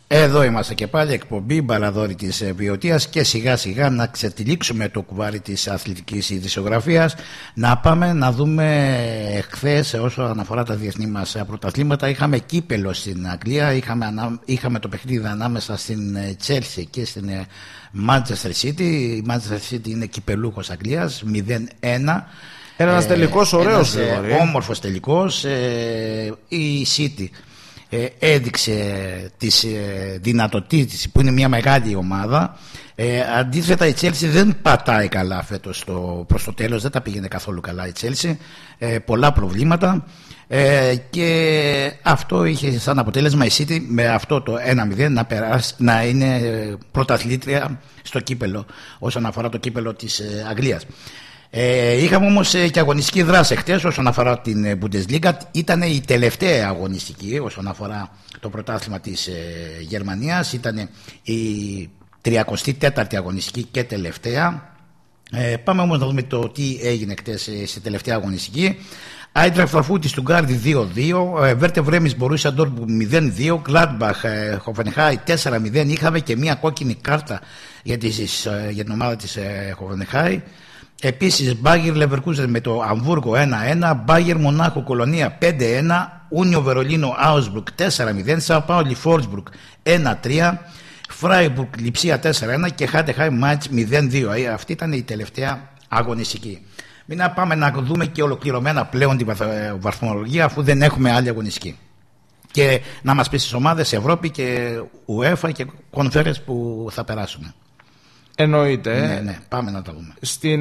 Εδώ είμαστε και πάλι, εκπομπή Μπαλαδόρη της Βιωτίας, και σιγά σιγά να ξετυλίξουμε το κουβάρι της αθλητικής ειδησιογραφίας. Να πάμε να δούμε χθες, όσο αναφορά τα διεθνή μας πρωταθλήματα, είχαμε κύπελο στην Αγγλία, είχαμε το παιχνίδι ανάμεσα στην Chelsea και στην Manchester City. Η Manchester City είναι κυπελούχος Αγγλίας, 0-1. Ένας τελικός ωραίος, όμορφος τελικός. Η City έδειξε τις δυνατότητες, που είναι μια μεγάλη ομάδα. Αντίθετα η Chelsea δεν πατάει καλά φέτος προς το τέλος, δεν τα πήγαινε καθόλου καλά η Chelsea, πολλά προβλήματα, και αυτό είχε σαν αποτέλεσμα η City με αυτό το 1-0 να είναι πρωταθλήτρια στο κύπελο, όσον αφορά το κύπελο της Αγγλίας. Είχαμε όμως και αγωνιστική δράση χτες όσον αφορά την Bundesliga. Ήταν η τελευταία αγωνιστική όσον αφορά το πρωτάθλημα της Γερμανίας. Ήταν η 34η αγωνιστική και τελευταία. Πάμε όμως να δούμε το τι έγινε χτες στη τελευταία αγωνιστική. Άιντραχτ Φραγκφούρτη Στουτγκάρδη 2-2, Βέρτε Βρέμις Μπορούσια Ντόρτμουντ 0-2, Γκλάντμπαχ Χοφενχάι 4-0. Είχαμε και μια κόκκινη κάρτα για την ομάδα της Χοφενχάι. Επίσης Μπάγερ Λεβερκούζεν με το Αμβούργο 1-1, Μπάγερ Μονάχο Κολονία 5-1, Ούνιο Βερολίνο Άουσμπουργκ 4-0, Σάο Πάολι Φόρσμπουργκ 1-3, Φράιμπουργκ Λιψία 4-1 και Χάντεχάιμ Μάιτς 0-2. Αυτή ήταν η τελευταία αγωνιστική. Μην να πάμε να δούμε και ολοκληρωμένα πλέον τη βαθμολογία, αφού δεν έχουμε άλλη αγωνιστική. Και να μας πει στις ομάδες Ευρώπη και UEFA και Conference που θα περάσουμε. Εννοείται. Ναι, πάμε να τα δούμε.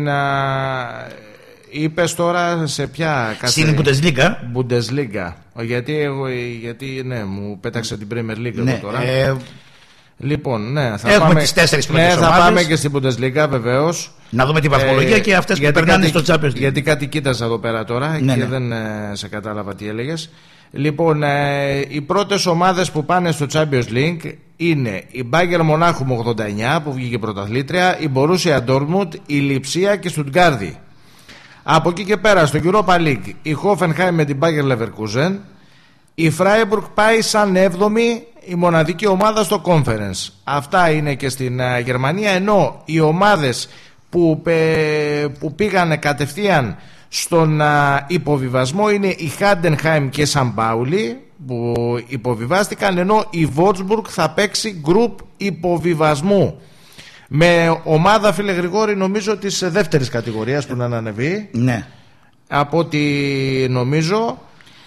Είπες τώρα σε ποια στην Bundesliga. Γιατί ναι, μου πέταξε την Premier League, ναι, τώρα. Λοιπόν, ναι, θα έχουμε τις 4 πρώτες ομάδες. Θα πάμε και στην Bundesliga βεβαίως. Να δούμε τη βαθμολογία και αυτές που περνάνε στο Champions League. Γιατί κάτι κοίταζα εδώ πέρα τώρα, ναι, και ναι, δεν σε κατάλαβα τι έλεγες. Λοιπόν, οι πρώτες ομάδες που πάνε στο Champions League είναι η Bayern Μονάχου με 89 που βγήκε πρωταθλήτρια, η Borussia Dortmund, η Λιψία και η Στουτγκάρδη. Από εκεί και πέρα στο Europa League η Hoffenheim με την Bayer Leverkusen, η Freiburg πάει σαν 7η, η μοναδική ομάδα στο Conference. Αυτά είναι και στην Γερμανία, ενώ οι ομάδες που πήγανε κατευθείαν στον υποβιβασμό είναι η Heidenheim και Σαν Πάουλι που υποβιβάστηκαν, ενώ η Wolfsburg θα παίξει group υποβιβασμού με ομάδα, φίλε Γρηγόρη, νομίζω της δεύτερης κατηγορίας που να ανεβεί. Ναι. Από ό,τι νομίζω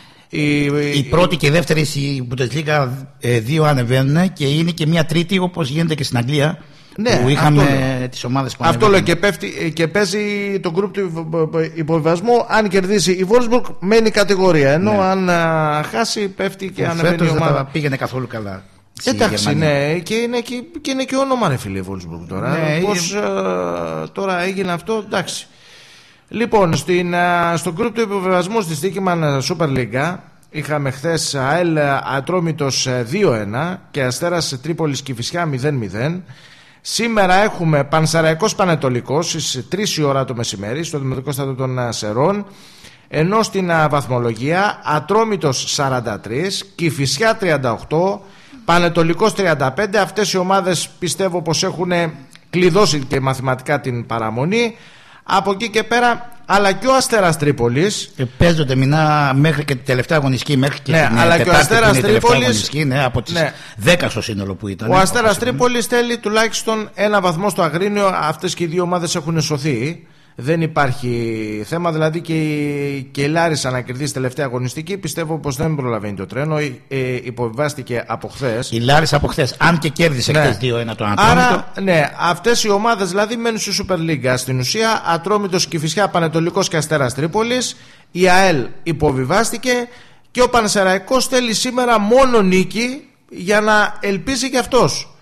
η πρώτη και η δεύτερη στη Bundesliga 2 ανεβαίνουν, και είναι και μια τρίτη όπως γίνεται και στην Αγγλία. Ναι, που είχαμε τις ομάδες που αυτό λέω, και παίζει το γκρουπ του υποβιβασμού. Αν κερδίσει η Wolfsburg μένει κατηγορία, ενώ ναι, αν χάσει πέφτει και ανεβαίνει η ομάδα. Δεν πήγαινε καθόλου καλά. Εντάξει, ναι, και είναι και όνομα, ρε φίλε, η Wolfsburg τώρα. Ναι, πώς τώρα έγινε αυτό, εντάξει. Λοιπόν, στο γκρουπ του υποβιβασμού στη Στίκημαν Super League είχαμε χθες ΑΕΛ Ατρόμητος 2-1 και Αστέρας Τρίπολης Κηφισιά 0-0. Σήμερα έχουμε Πανσεραϊκός Πανετολικός στις 3 η ώρα το μεσημέρι στο Δημοτικό Στάδιο των Σερών, ενώ στην βαθμολογία Ατρόμητος 43, Κηφισιά 38, Πανετολικός 35. Αυτές οι ομάδες πιστεύω πως έχουν κλειδώσει και μαθηματικά την παραμονή. Από εκεί και πέρα, αλλά και ο Αστέρας Τρίπολης παίζονται μηνά μέχρι και την τελευταία αγωνιστική, μέχρι και την αλλά και ο Αστέρας Τρίπολης, ναι, από τις 10 στο σύνολο που ήταν. Ο Αστέρας Τρίπολης θέλει τουλάχιστον ένα βαθμό στο Αγρίνιο. Αυτές και οι δύο ομάδες έχουν σωθεί. Δεν υπάρχει θέμα, δηλαδή και η Λάρισα να κερδίσει τελευταία αγωνιστική. Πιστεύω πως δεν προλαβαίνει το τρένο. Υποβιβάστηκε από χθες. Η Λάρισα από χθες, αν και κέρδισε χθες 2-1 τον Ατρόμητο. Άρα, ναι, αυτές οι ομάδες δηλαδή μένουν στη Super League. Στην ουσία, Ατρόμητος, Κηφισιά, Πανετολικός και Αστέρας Τρίπολης. Η ΑΕΛ υποβιβάστηκε και ο Πανσεραϊκός θέλει σήμερα μόνο νίκη για να ελπίζει και αυτός.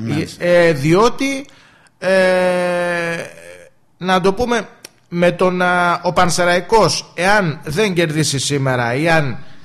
Διότι να το πούμε, με τον ο Πανσεραϊκός, εάν δεν κερδίσει σήμερα ή αν